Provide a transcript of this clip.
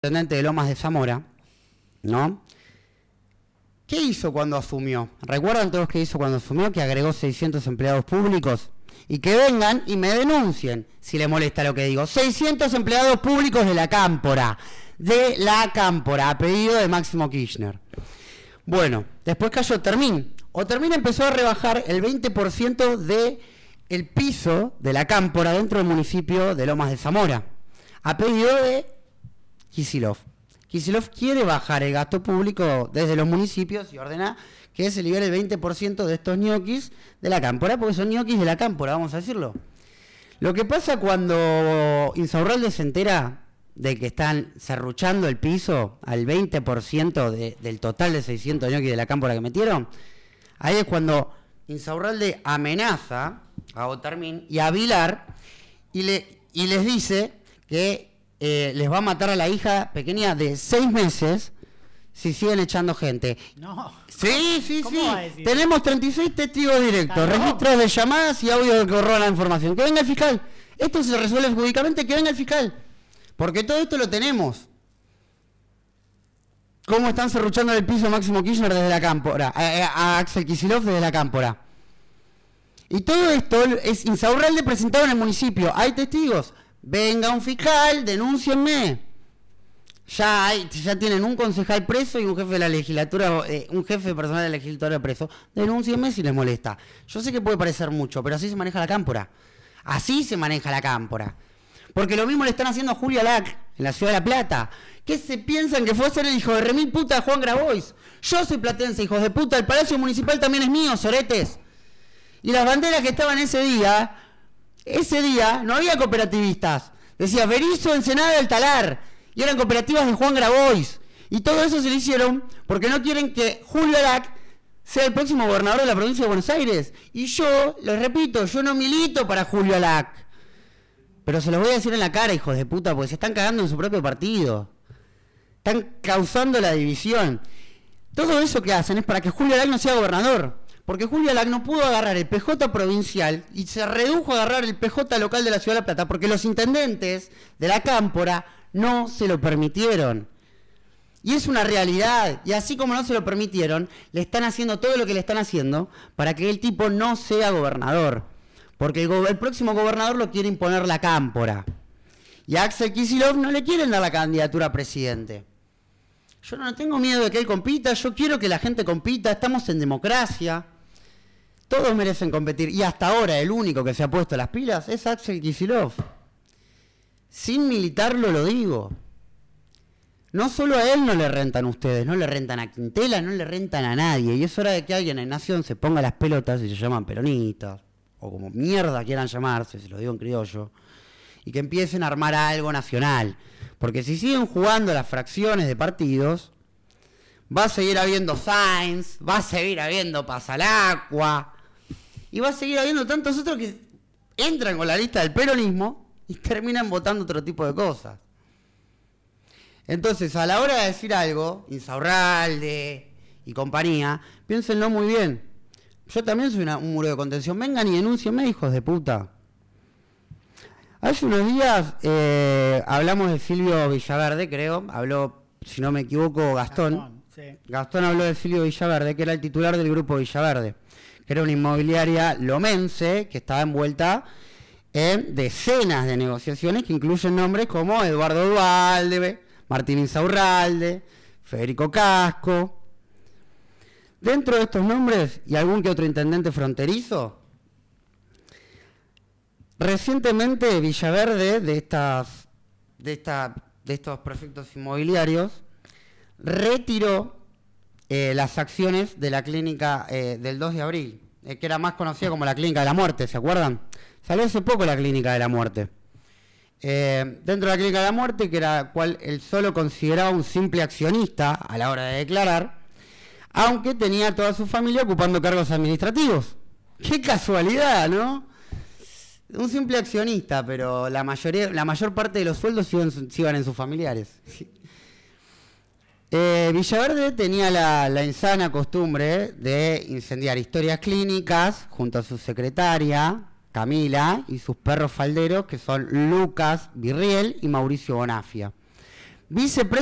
Intendente de Lomas de Zamora, ¿no? ¿Qué hizo cuando asumió? ¿Recuerdan todos qué hizo cuando asumió? Que agregó 600 empleados públicos. Y que vengan y me denuncien, si le molesta lo que digo. 600 empleados públicos de la Cámpora. De la Cámpora, a pedido de Máximo Kirchner. Bueno, después cayó Termín. O Termín empezó a rebajar el 20% del piso de la Cámpora dentro del municipio de Lomas de Zamora. A pedido de Kicillof. Kicillof quiere bajar el gasto público desde los municipios y ordena que se libere el 20% de estos ñoquis de la Cámpora, porque son ñoquis de la Cámpora, vamos a decirlo. Lo que pasa cuando Insaurralde se entera de que están serruchando el piso al 20% del total de 600 ñoquis de la Cámpora que metieron, ahí es cuando Insaurralde amenaza a Otermín y a Vilar y les dice que les va a matar a la hija pequeña de 6 meses si siguen echando gente. No. Sí. ¿Cómo va a decir? Tenemos 36 testigos directos, registros de llamadas y audio que corroboran la información. Que venga el fiscal. Esto se resuelve jurídicamente, que venga el fiscal. Porque todo esto lo tenemos. ¿Cómo están serruchando el piso a Máximo Kirchner desde la Cámpora? A Axel Kicillof desde la Cámpora. Y todo esto es Insaurralde presentado en el municipio. ¿Hay testigos? Venga un fiscal, denúncienme. Ya tienen un concejal preso y un jefe de la legislatura, un jefe personal de la legislatura preso. Denúncienme si les molesta. Yo sé que puede parecer mucho, pero así se maneja la Cámpora. Así se maneja la Cámpora. Porque lo mismo le están haciendo a Julio Lac en la Ciudad de La Plata. ¿Qué se piensan que fue a ser el hijo de remil puta de Juan Grabois? Yo soy platense, hijos de puta. El Palacio Municipal también es mío, soretes. Y las banderas que estaban ese día no había cooperativistas. Decía Berizo, Ensenada, El Talar. Y eran cooperativas de Juan Grabois. Y todo eso se lo hicieron porque no quieren que Julio Lac sea el próximo gobernador de la provincia de Buenos Aires. Y yo, les repito, yo no milito para Julio Lac. Pero se los voy a decir en la cara, hijos de puta, porque se están cagando en su propio partido. Están causando la división. Todo eso que hacen es para que Julio Lac no sea gobernador. Porque Julio Lac no pudo agarrar el PJ provincial y se redujo a agarrar el PJ local de la Ciudad de La Plata porque los intendentes de la Cámpora no se lo permitieron. Y es una realidad. Y así como no se lo permitieron, le están haciendo todo lo que le están haciendo para que el tipo no sea gobernador. Porque el próximo gobernador lo quiere imponer la Cámpora. Y a Axel Kicillof no le quieren dar la candidatura a presidente. Yo no tengo miedo de que él compita, yo quiero que la gente compita, estamos en democracia. Todos merecen competir. Y hasta ahora el único que se ha puesto las pilas es Axel Kicillof. Sin militarlo lo digo. No solo a él no le rentan ustedes, no le rentan a Quintela, no le rentan a nadie. Y es hora de que alguien en Nación se ponga las pelotas y se llaman peronistas, o como mierda quieran llamarse, se lo digo en criollo, y que empiecen a armar algo nacional. Porque si siguen jugando las fracciones de partidos, va a seguir habiendo Sainz, va a seguir habiendo Pasalacqua, y va a seguir habiendo tantos otros que entran con la lista del peronismo y terminan votando otro tipo de cosas. Entonces, a la hora de decir algo, Insaurralde y compañía, piénsenlo muy bien. Yo también soy un muro de contención. Vengan y denúncienme, hijos de puta. Hace unos días hablamos de Silvio Villaverde, creo. Habló, si no me equivoco, Gastón. Sí. Gastón habló de Silvio Villaverde, que era el titular del grupo Villaverde, que era una inmobiliaria lomense que estaba envuelta en decenas de negociaciones que incluyen nombres como Eduardo Duhalde, Martín Insaurralde, Federico Casco. Dentro de estos nombres y algún que otro intendente fronterizo, recientemente Villaverde, de estos proyectos inmobiliarios, retiró las acciones de la clínica del 2 de abril, que era más conocida como la Clínica de la Muerte, ¿se acuerdan? Salió hace poco la Clínica de la Muerte. Dentro de la Clínica de la Muerte, que era cual él solo consideraba un simple accionista a la hora de declarar, aunque tenía toda su familia ocupando cargos administrativos. ¡Qué casualidad!, ¿no? Un simple accionista, pero la mayor parte de los sueldos se iban en sus familiares. Villaverde tenía la insana costumbre de incendiar historias clínicas junto a su secretaria, Camila, y sus perros falderos, que son Lucas Virriel y Mauricio Bonafia. vicepresidente